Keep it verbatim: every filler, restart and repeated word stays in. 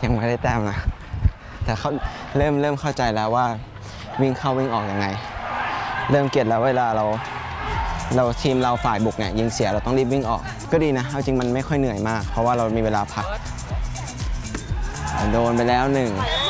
ยังไม่ได้แต้มนะแต่เขาเริ่มเริ่มเข้าใจแล้วว่าวิ่งเข้าวิ่งออกยังไงเริ่มเก็ตแล้วเวลาเราเราทีมเราฝ่ายบุกเนี่ยยิงเสียเราต้องรีบวิ่งออกก็ดีนะเอาจริงมันไม่ค่อยเหนื่อยมากเพราะว่าเรามีเวลาพักโดนไปแล้วหนึ่ง